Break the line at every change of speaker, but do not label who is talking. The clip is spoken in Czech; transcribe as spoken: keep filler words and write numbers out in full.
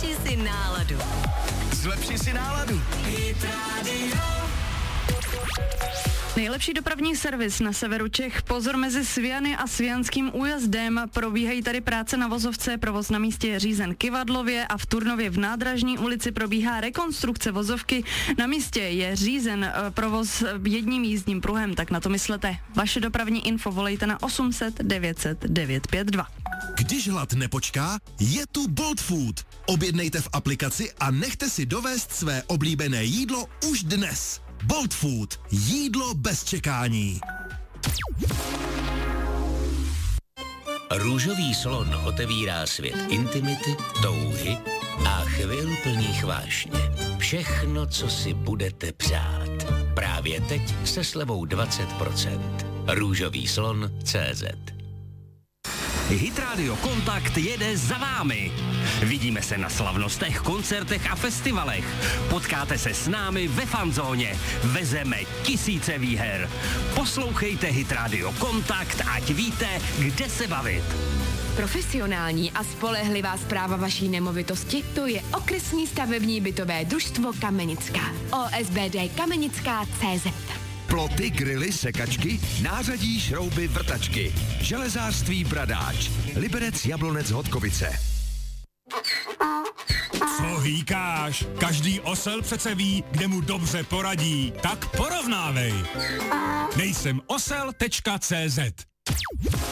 Zlepši si náladu.
Zlepši si náladu.
Hit Radio.
Nejlepší dopravní servis na severu Čech. Pozor, mezi Sviany a Svianským újezdem probíhají tady práce na vozovce. Provoz na místě je řízen Kyvadlově a v Turnově v Nádražní ulici probíhá rekonstrukce vozovky. Na místě je řízen uh, provoz jedním jízdním pruhem, tak na to myslete. Vaše dopravní info volejte na osm set devět set devět pět dva.
Když hlad nepočká, je tu Bolt Food. Objednejte v aplikaci a nechte si dovést své oblíbené jídlo už dnes. Bolt Food. Jídlo bez čekání.
Růžový slon otevírá svět intimity, touhy a chvil plných vášně. Všechno, co si budete přát. Právě teď se slevou dvacet procent. Růžový slon tečka cé zet.
Hit Radio Kontakt jede za vámi. Vidíme se na slavnostech, koncertech a festivalech. Potkáte se s námi ve fanzóně. Vezeme tisíce výher. Poslouchejte Hit Radio Kontakt, ať víte, kde se bavit.
Profesionální a spolehlivá správa vaší nemovitosti, to je Okresní stavební bytové družstvo Kamenická. O S B D Kamenická tečka cé zet.
Ploty, grily, sekačky, nářadí, šrouby, vrtačky. Železářství Bradáč. Liberec, Jablonec, Hodkovice.
Co hýkáš? Každý osel přece ví, kde mu dobře poradí. Tak porovnávej. Nejsem osel tečka cé zet.